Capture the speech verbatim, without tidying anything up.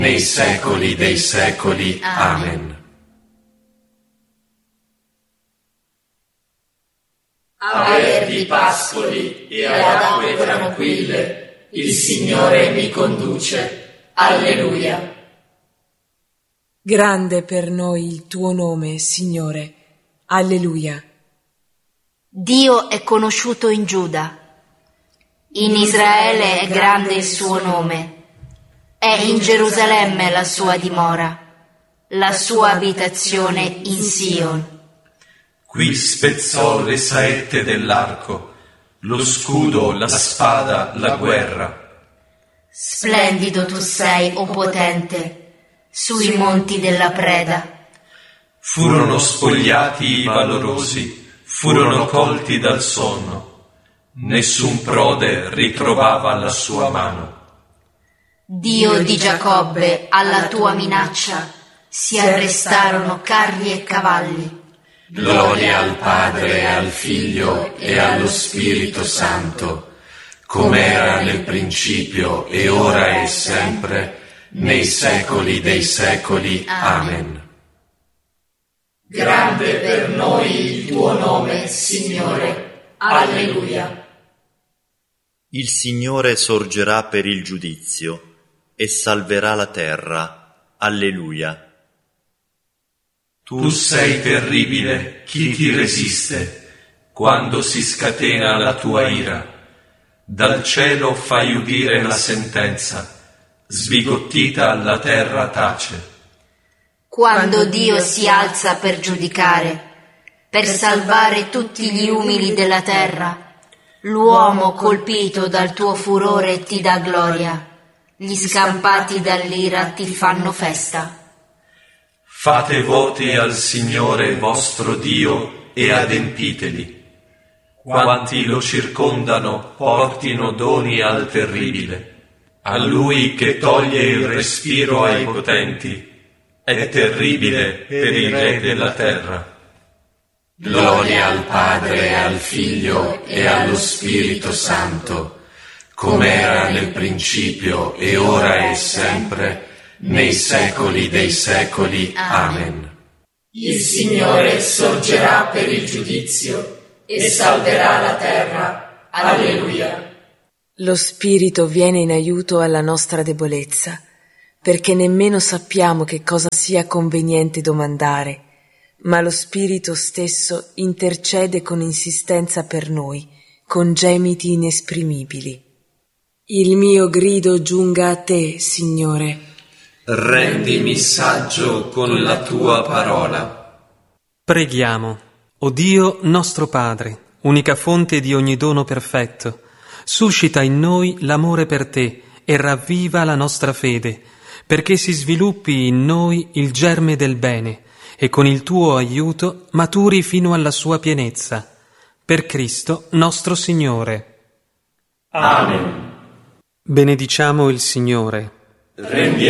nei secoli dei secoli. Amen. A verdi pascoli e ad acque tranquille, il Signore mi conduce. Alleluia. Grande per noi il tuo nome, Signore. Alleluia. Dio è conosciuto in Giuda. In Israele è grande il suo nome. È in Gerusalemme la sua dimora, la sua abitazione in Sion. Qui spezzò le saette dell'arco, lo scudo, la spada, la guerra. Splendido tu sei, o potente, sui monti della preda. Furono spogliati i valorosi, furono colti dal sonno. Nessun prode ritrovava la sua mano. Dio di Giacobbe, alla tua minaccia si arrestarono carri e cavalli. Gloria al Padre, al Figlio e allo Spirito Santo, come era nel principio e ora e sempre, nei secoli dei secoli. Amen. Grande per noi il tuo nome, Signore. Alleluia. Il Signore sorgerà per il giudizio e salverà la terra. Alleluia. Tu sei terribile, chi ti resiste, quando si scatena la tua ira? Dal cielo fai udire la sentenza, sbigottita la terra tace. Quando Dio si alza per giudicare, per salvare tutti gli umili della terra, l'uomo colpito dal tuo furore ti dà gloria, gli scampati dall'ira ti fanno festa. Fate voti al Signore vostro Dio e adempiteli. Quanti lo circondano portino doni al terribile. A Lui che toglie il respiro ai potenti, è terribile per i re della terra. Gloria al Padre, al Figlio e allo Spirito Santo, come era nel principio e ora e sempre, nei secoli dei secoli. Amen. Il Signore sorgerà per il giudizio e salverà la terra. Alleluia. Lo Spirito viene in aiuto alla nostra debolezza, perché nemmeno sappiamo che cosa sia conveniente domandare, ma lo Spirito stesso intercede con insistenza per noi, con gemiti inesprimibili. Il mio grido giunga a te, Signore. Rendimi saggio con la tua parola. Preghiamo. O Dio nostro Padre, unica fonte di ogni dono perfetto, suscita in noi l'amore per te e ravviva la nostra fede, perché si sviluppi in noi il germe del bene e con il tuo aiuto maturi fino alla sua pienezza. Per Cristo nostro Signore. Amen. Benediciamo il Signore. Rendiamo